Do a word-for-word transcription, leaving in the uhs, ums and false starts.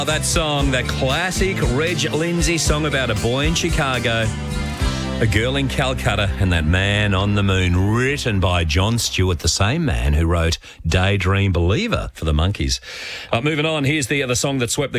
That song, that classic Reg Lindsay song about a boy in Chicago, a girl in Calcutta, and that man on the moon, written by Jon Stewart, the same man who wrote Daydream Believer for the Monkees. Uh, moving on, here's the other song that swept the